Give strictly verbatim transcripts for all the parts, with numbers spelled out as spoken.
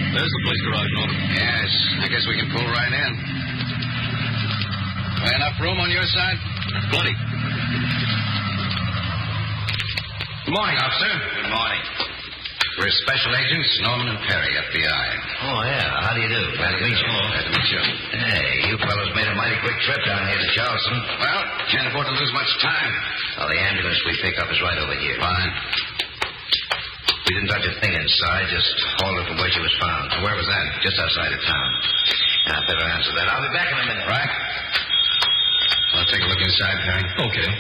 There's the police garage, Norman. Yes, I guess we can pull right in. Enough room on your side? Plenty. Good morning, officer. Good morning. We're Special Agents Norman and Perry, F B I. Oh, yeah. How do you do? Glad to meet you. Glad to meet you. Hey, you fellows made a mighty quick trip down here to Charleston. Well, can't afford to lose much time. Well, the ambulance we pick up is right over here. Fine. We didn't touch a thing inside, just hauled her from where she was found. Where was that? Just outside of town. Now, I better answer that. I'll be back in a minute. Right. I'll take a look inside, Perry. Okay.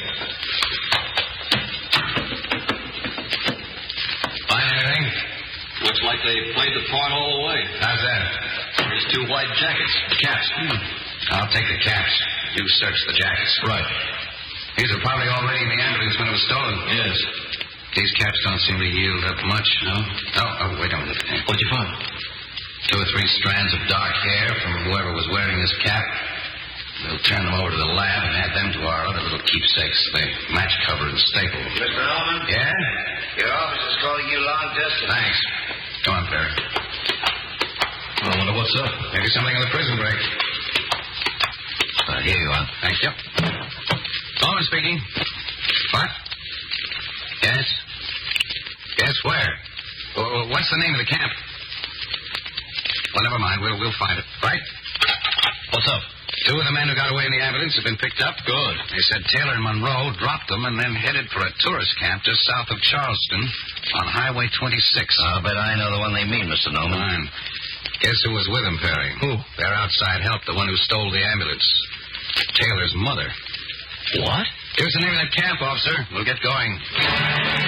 Find anything? Looks like they played the part all the way. How's that? There's two white jackets. Caps. Hmm. I'll take the caps. You search the jackets. Right. These are probably already in the ambulance when it was stolen. Yes. These caps don't seem to yield up much, no? Oh, oh wait a minute. What'd you find? Two or three strands of dark hair from whoever was wearing this cap. We'll turn them over to the lab and add them to our other little keepsakes. They match cover and staple. Mister Norman? Yeah? Your office is calling you long distance. Thanks. Come on, Perry. I wonder what's up. Maybe something in the prison break. Uh, here you are. Thank you. Norman speaking. What? Yes? Yes, where? W- What's the name of the camp? Well, never mind. We'll, we'll find it. Right? What's up? Two of the men who got away in the ambulance have been picked up. Good. They said Taylor and Monroe dropped them and then headed for a tourist camp just south of Charleston on Highway twenty-six. I'll bet I know the one they mean, Mister Norman. Fine. Guess who was with them, Perry? Who? Their outside help, the one who stole the ambulance. Taylor's mother. What? Here's the name of that camp, officer. We'll get going.